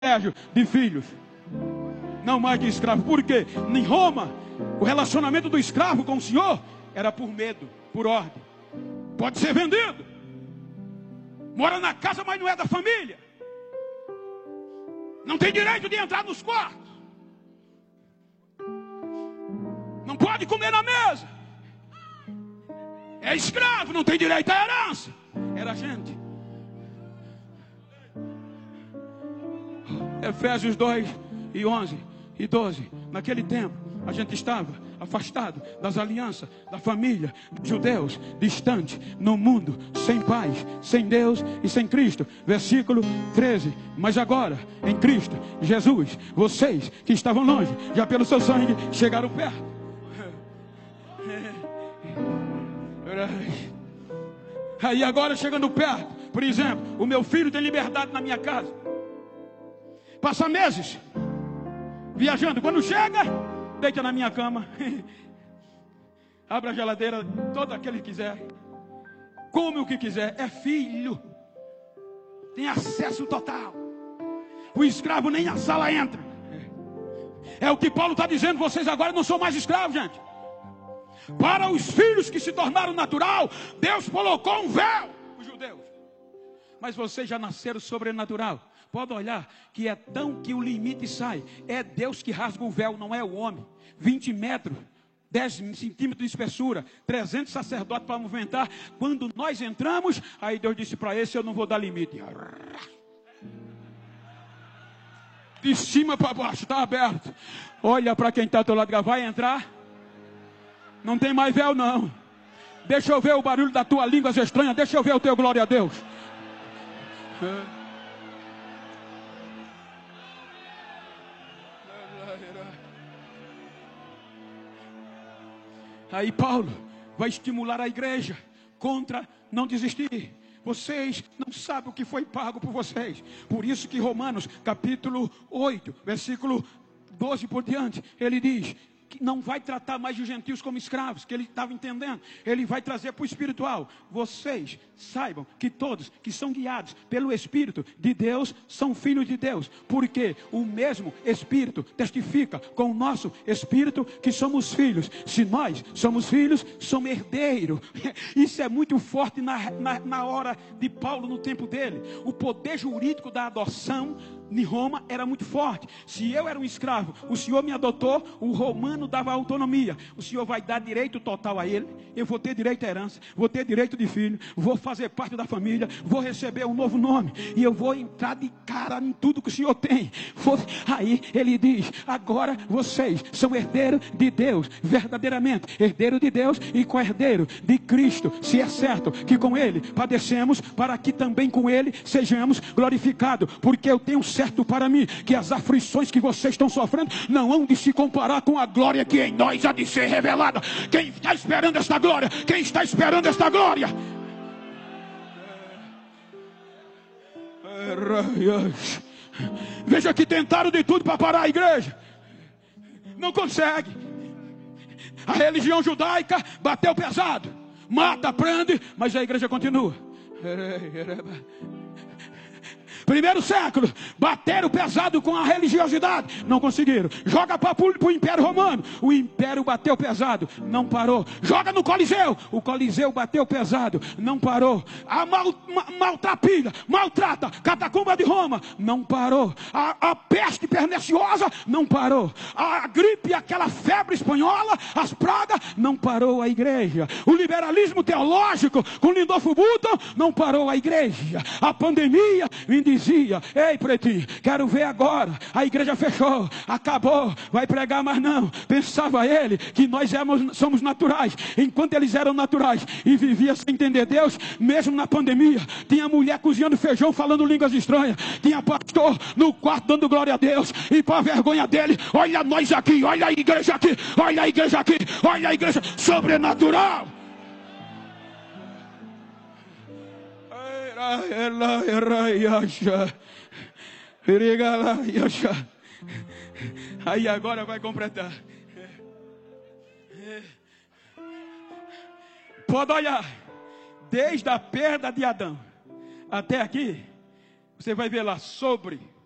de filhos, não mais de escravo. Por quê? Em Roma, o relacionamento do escravo com o senhor era por medo, por ordem. Pode ser vendido, mora na casa, mas não é da família, não tem direito de entrar nos quartos, não pode comer na mesa, é escravo, não tem direito à herança. Era gente. Efésios 2 e 11 e 12. Naquele tempo a gente estava afastado das alianças, da família, dos judeus, distante, no mundo, sem paz, sem Deus e sem Cristo. Versículo 13. Mas agora, em Cristo Jesus, vocês que estavam longe, já pelo seu sangue, chegaram perto. Aí agora, chegando perto, por exemplo, o meu filho tem liberdade na minha casa, passa meses viajando, quando chega, deita na minha cama, abre a geladeira, todo aquele que quiser, come o que quiser, é filho, tem acesso total. O escravo nem a sala entra. É o que Paulo está dizendo, vocês agora não são mais escravos, gente. Para os filhos que se tornaram natural, Deus colocou um véu, os judeus. Mas vocês já nasceram sobrenatural. Pode olhar que é tão que o limite sai. É Deus que rasga o véu, não é o homem. 20 metros, 10 centímetros de espessura, 300 sacerdotes para movimentar. Quando nós entramos, aí Deus disse para esse, eu não vou dar limite. De cima para baixo, está aberto. Olha para quem está do teu lado, vai entrar? Não tem mais véu não. Deixa eu ver o barulho da tua língua estranha. Deixa eu ver o teu glória a Deus. Aí Paulo vai estimular a igreja contra não desistir. Vocês não sabem o que foi pago por vocês. Por isso que Romanos capítulo 8, versículo 12 por diante, ele diz que não vai tratar mais os gentios como escravos, que ele estava entendendo. Ele vai trazer para o espiritual. Vocês saibam que todos que são guiados pelo Espírito de Deus são filhos de Deus, porque o mesmo Espírito testifica com o nosso Espírito que somos filhos. Se nós somos filhos, somos herdeiros. Isso é muito forte na hora de Paulo, no tempo dele. O poder jurídico da adoção em Roma era muito forte. Se eu era um escravo, o Senhor me adotou, o romano dava autonomia. O Senhor vai dar direito total a ele. Eu vou ter direito à herança, vou ter direito de filho, vou fazer parte da família, vou receber um novo nome, e eu vou entrar de cara em tudo que o Senhor tem. Aí ele diz, agora vocês são herdeiros de Deus, verdadeiramente, herdeiro de Deus e co-herdeiro de Cristo, se é certo que com ele padecemos, para que também com ele sejamos glorificados, porque eu tenho certo para mim, que as aflições que vocês estão sofrendo, não hão de se comparar com a glória que em nós há de ser revelada. Quem está esperando esta glória? Quem está esperando esta glória? Veja que tentaram de tudo para parar a igreja, não consegue. A religião judaica bateu pesado, mata, prende, mas a igreja continua. Primeiro século, bateram pesado com a religiosidade, não conseguiram. Joga para o Império Romano, o Império bateu pesado, não parou. Joga no Coliseu, o Coliseu bateu pesado, não parou. A maltrapilha, maltrata, catacumba de Roma, não parou. A peste perniciosa, não parou. A gripe, aquela febre espanhola, as pragas, não parou a igreja. O liberalismo teológico com Lindolfo Button, não parou a igreja. A pandemia me dizia, ei pretinho, quero ver agora, a igreja fechou, acabou, vai pregar mais não. Pensava ele que nós somos naturais, enquanto eles eram naturais e vivia sem entender Deus. Mesmo na pandemia, tinha mulher cozinhando feijão, falando línguas estranhas, tinha pastor no quarto dando glória a Deus, e para vergonha dele, olha nós aqui, olha a igreja aqui, olha a igreja aqui, olha a igreja sobrenatural. Aí agora vai completar. Pode olhar, desde a perda de Adão até aqui, você vai ver lá sobre